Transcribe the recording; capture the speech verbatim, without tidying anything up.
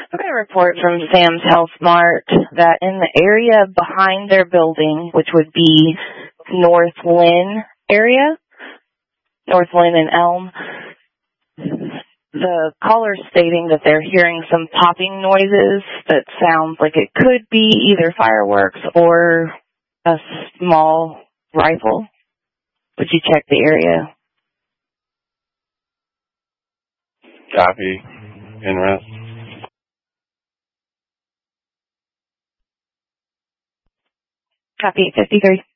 I got a report from Sam's Health Mart that in the area behind their building, which would be North Lynn area, North Lynn and Elm, the caller's stating that they're hearing some popping noises that sounds like it could be either fireworks or a small rifle. Would you check the area? Copy. In rest. Copy, fifty-three.